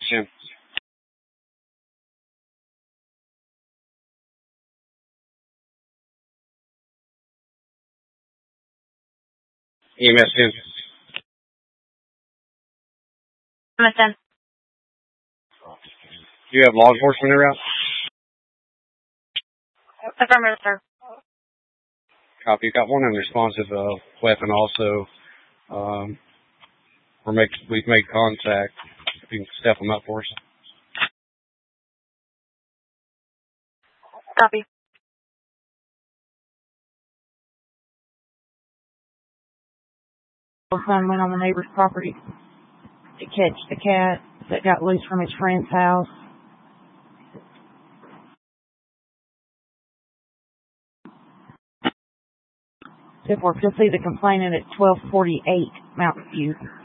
10. EMS 10. EMS 10. Do you have law enforcement en route? Affirmative, sir. Copy. Got one unresponsive weapon also. We've made contact. If you can step them up for us. Copy. Son went on the neighbor's property to catch the cat that got loose from his friend's house. Therefore, you'll see the complainant at 1248 Mountain View.